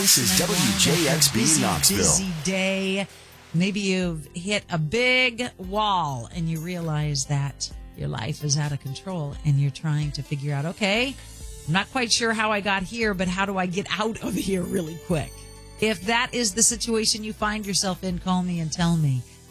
This is WJXB Knoxville. Busy day. Maybe you've hit a big wall and you realize that your life is out of control and you're trying to figure out, okay, I'm not quite sure how I got here, but how do I get out of here really quick? If that is the situation you find yourself in, call me and tell me.